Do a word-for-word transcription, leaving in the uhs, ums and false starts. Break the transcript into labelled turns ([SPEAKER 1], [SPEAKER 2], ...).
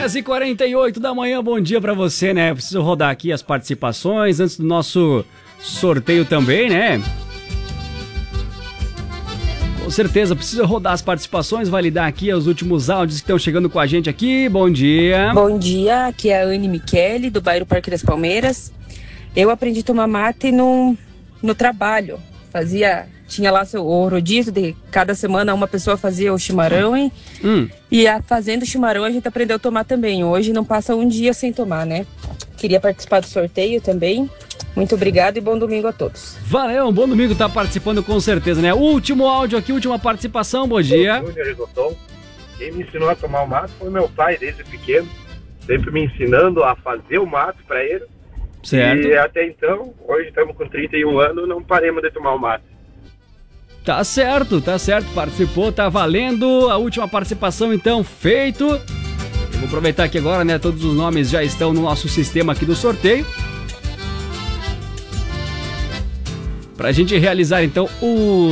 [SPEAKER 1] dez e quarenta e oito da manhã, bom dia pra você, né? Preciso rodar aqui as participações antes do nosso sorteio também, né? Com certeza, preciso rodar as participações, validar aqui os últimos áudios que estão chegando com a gente aqui. Bom dia.
[SPEAKER 2] Bom dia, aqui é a Anne Michele, do bairro Parque das Palmeiras. Eu aprendi a tomar mate no, no trabalho. Fazia, tinha lá seu, o rodízio de cada semana uma pessoa fazia o chimarrão, hein?
[SPEAKER 1] Hum.
[SPEAKER 2] E a, fazendo chimarrão a gente aprendeu a tomar também. Hoje não passa um dia sem tomar, né? Queria participar do sorteio também. Muito obrigado e bom domingo a todos.
[SPEAKER 1] Valeu, um bom domingo, tá participando com certeza, né? Último áudio aqui, última participação, bom dia.
[SPEAKER 3] Quem me ensinou a tomar o mato foi meu pai desde pequeno, sempre me ensinando a fazer o mato para ele.
[SPEAKER 1] Certo.
[SPEAKER 3] E até então, hoje estamos com trinta e um anos, não paremos de tomar o mato.
[SPEAKER 1] Tá certo, tá certo, participou, tá valendo. A última participação então, feito. Eu vou aproveitar aqui agora, né? Todos os nomes já estão no nosso sistema aqui do sorteio. Pra gente realizar então o